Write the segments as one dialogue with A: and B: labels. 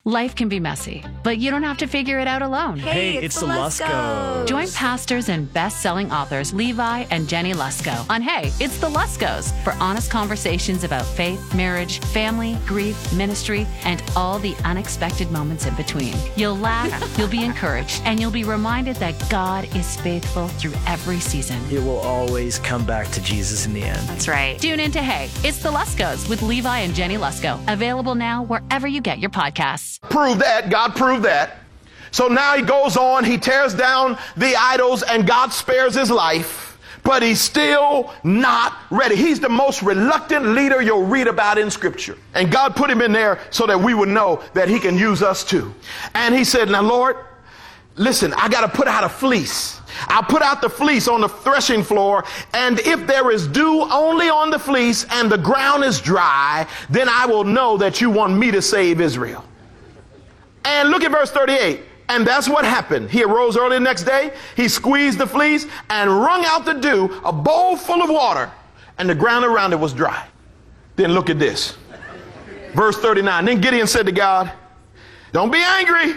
A: Life can be messy, but you don't have to figure it out alone.
B: Hey, it's the Luskos.
A: Join pastors and best-selling authors Levi and Jenny Lusko on Hey, It's the Luskos for honest conversations about faith, marriage, family, grief, ministry, and all the unexpected moments in between. You'll laugh, you'll be encouraged, and you'll be reminded that God is faithful through every season.
B: It will always come back to Jesus in the end.
A: That's right. Tune in to Hey, It's the Luskos with Levi and Jenny Lusko. Available now wherever you get your podcasts.
C: Prove that. God proved that. So now he goes on, he tears down the idols, and God spares his life, but he's still not ready. He's the most reluctant leader you'll read about in Scripture. And God put him in there so that we would know that he can use us too. And he said, now, Lord, listen, I got to put out a fleece. I'll put out the fleece on the threshing floor, and if there is dew only on the fleece and the ground is dry, then I will know that you want me to save Israel. And look at verse 38. And that's what happened. He arose early the next day. He squeezed the fleece and wrung out the dew, a bowl full of water, and the ground around it was dry. Then look at this. Verse 39. Then Gideon said to God, don't be angry.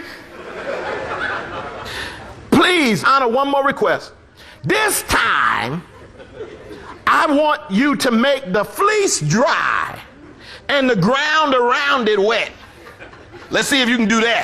C: Please honor one more request. This time, I want you to make the fleece dry and the ground around it wet. Let's see if you can do that.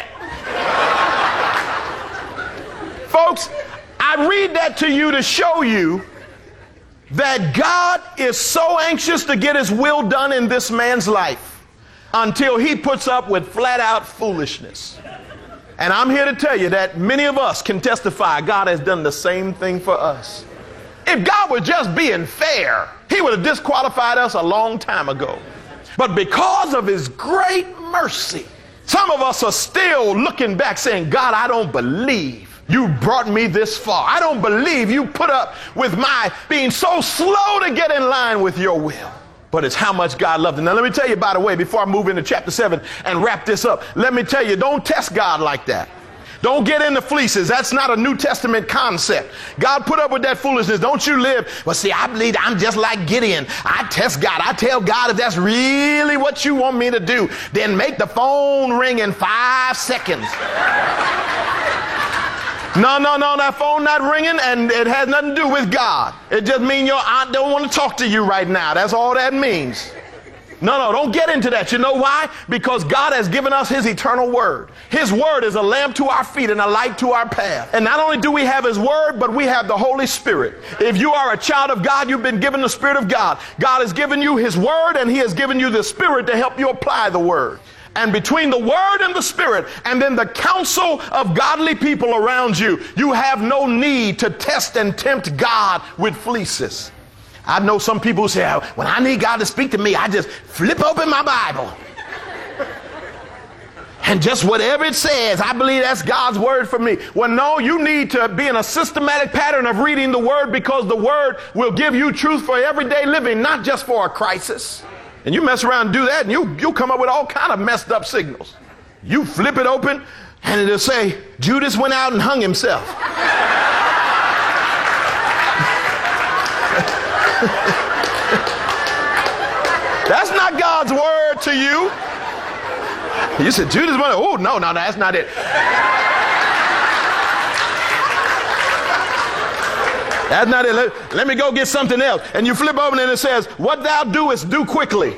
C: Folks, I read that to you to show you that God is so anxious to get his will done in this man's life until he puts up with flat out foolishness. And I'm here to tell you that many of us can testify God has done the same thing for us. If God were just being fair, he would have disqualified us a long time ago. But because of his great mercy, some of us are still looking back saying, God, I don't believe you brought me this far. I don't believe you put up with my being so slow to get in line with your will. But it's how much God loved him. Now, let me tell you, by the way, before I move into chapter 7 and wrap this up, let me tell you, don't test God like that. Don't get into fleeces. That's not a New Testament concept. God put up with that foolishness. Don't you live, well, see, I believe I'm just like Gideon. I test God. I tell God, if that's really what you want me to do, then make the phone ring in 5 seconds. No, that phone not ringing, and it has nothing to do with God. It just means your aunt don't want to talk to you right now. That's all that means. No, don't get into that. You know why? Because God has given us his eternal word. His word is a lamp to our feet and a light to our path. And not only do we have his word, but we have the Holy Spirit. If you are a child of God, you've been given the Spirit of God. God has given you his word, and he has given you the Spirit to help you apply the word. And between the word and the Spirit, and then the counsel of godly people around you, you have no need to test and tempt God with fleeces. I know some people who say, when I need God to speak to me, I just flip open my Bible. And just whatever it says, I believe that's God's word for me. Well, no, you need to be in a systematic pattern of reading the word, because the word will give you truth for everyday living, not just for a crisis. And you mess around and do that, and you'll come up with all kind of messed up signals. You flip it open, and it'll say, Judas went out and hung himself. That's not God's word to you. You said Judas went, oh, no, that's not it. That's not it. Let me go get something else. And you flip over and it says, what thou doest, do quickly.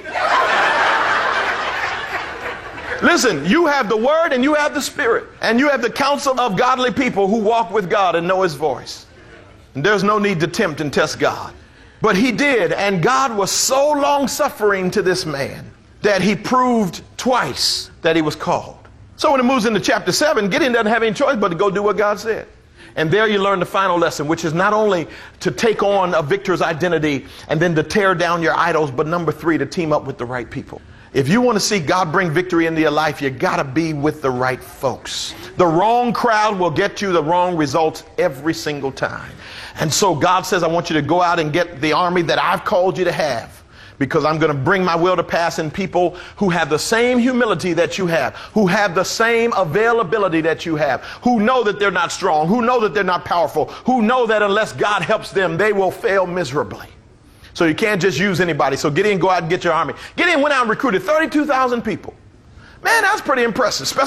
C: Listen, you have the word and you have the Spirit. And you have the counsel of godly people who walk with God and know his voice. And there's no need to tempt and test God. But he did, and God was so long-suffering to this man that he proved twice that he was called. So when it moves into chapter 7, Gideon doesn't have any choice but to go do what God said. And there you learn the final lesson, which is not only to take on a victor's identity and then to tear down your idols, but number 3, to team up with the right people. If you want to see God bring victory into your life, you got to be with the right folks. The wrong crowd will get you the wrong results every single time. And so God says, I want you to go out and get the army that I've called you to have, because I'm going to bring my will to pass in people who have the same humility that you have, who have the same availability that you have, who know that they're not strong, who know that they're not powerful, who know that unless God helps them, they will fail miserably. So you can't just use anybody. So Gideon, go out and get your army. Gideon went out and recruited 32,000 people. Man, that's pretty impressive.